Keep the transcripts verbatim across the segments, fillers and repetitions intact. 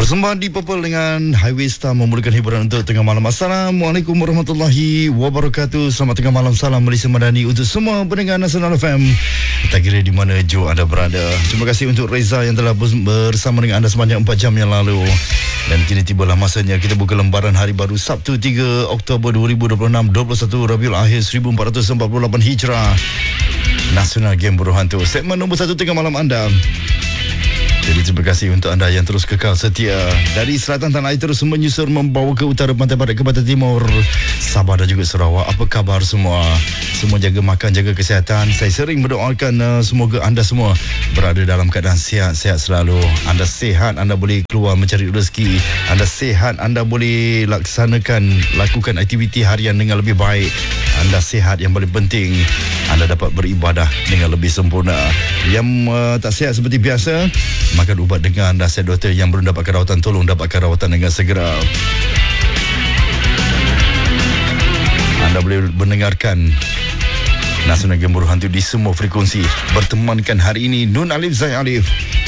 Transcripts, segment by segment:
Bersama di Purple dengan Highway Star memulakan hiburan untuk tengah malam. Assalamualaikum warahmatullahi wabarakatuh. Selamat tengah malam, salam Malaysia Madani untuk semua pendengar Nasional F M. Tak kira di mana jo anda berada. Terima kasih untuk Reza yang telah bersama dengan anda sepanjang empat jam yang lalu. Dan kini tibalah masanya kita buka lembaran hari baru Sabtu tiga Oktober dua ribu dua puluh enam, dua puluh satu Rabiul Akhir seribu empat ratus empat puluh lapan Hijrah. Nasional Game Berhantu, segmen nombor satu tengah malam anda. Jadi terima kasih untuk anda yang terus kekal setia. Dari selatan tanah air terus menyusur membawa ke utara, pantai barat ke pantai timur, Sabah dan juga Sarawak. Apa khabar semua? Semua jaga makan, jaga kesihatan. Saya sering mendoakan uh, semoga anda semua berada dalam keadaan sihat-sihat selalu. Anda sihat, anda boleh keluar mencari rezeki. Anda sihat, anda boleh laksanakan, lakukan aktiviti harian dengan lebih baik. Anda sihat, yang paling penting anda dapat beribadah dengan lebih sempurna. Yang uh, tak sihat seperti biasa, makan ubat dengan nasihat doktor. Yang belum dapatkan rawatan, tolong dapatkan rawatan dengan segera. Anda boleh mendengarkan Nasional Game Berhantu di semua frekuensi. Bertemankan hari ini Nun Alif Zai Alif,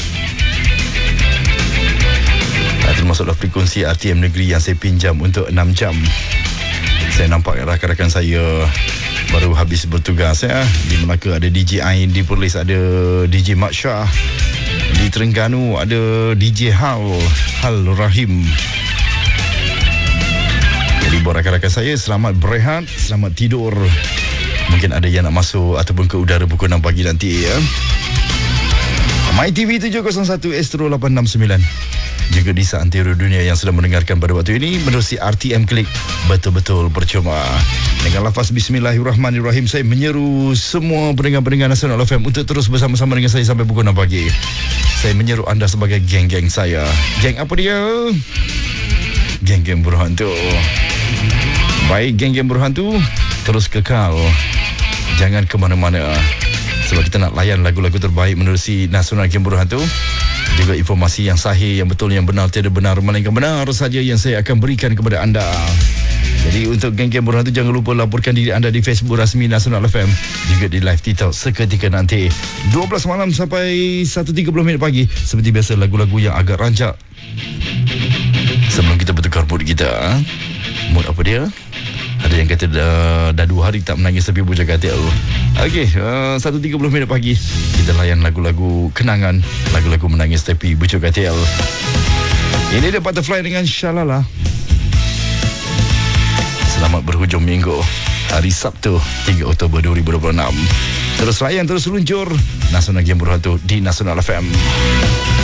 termasuklah frekuensi R T M Negeri yang saya pinjam untuk enam jam. Saya nampak rakan-rakan saya baru habis bertugas ya. Di Melaka ada D J Ain, di Perlis ada D J Mat Shah, di Terengganu ada D J Hal Hal Rahim. Jadi buat rakan-rakan saya, selamat berehat, selamat tidur. Mungkin ada yang nak masuk ataupun ke udara pukul enam pagi nanti ya. My T V tujuh kosong satu Astro lapan enam sembilan. Juga di seantero dunia yang sedang mendengarkan pada waktu ini menerusi R T M Klik, betul-betul percuma. Dengan lafaz Bismillahirrahmanirrahim, saya menyeru semua pendengar-pendengar Nasional F M untuk terus bersama-sama dengan saya sampai pukul enam pagi. Saya menyeru anda sebagai geng-geng saya. Geng apa dia? Geng-geng Berhantu. Baik, geng-geng Berhantu, terus kekal, jangan ke mana-mana, sebab kita nak layan lagu-lagu terbaik menerusi Nasional Game Berhantu. Juga informasi yang sahih, yang betul, yang benar, tiada benar melainkan benar saja yang saya akan berikan kepada anda. Jadi untuk geng-geng Berhantu, jangan lupa laporkan diri anda di Facebook rasmi Nasional F M, juga di live TikTok seketika nanti dua belas malam sampai satu tiga puluh minit pagi. Seperti biasa, lagu-lagu yang agak rancak sebelum kita bertukar mood kita. Mood apa dia? Ada yang kata dah, dah dua hari tak menangis tapi bujang hati. Okey, uh, satu tiga puluh minit pagi kita layan lagu-lagu kenangan, lagu-lagu menangis tapi bujang hati. Ini dia Butterfly dengan Shalala. Selamat berhujung minggu, hari Sabtu tiga Oktober dua ribu dua puluh enam. Terus layan, terus luncur Nasional Game Berhantu di Nasional F M.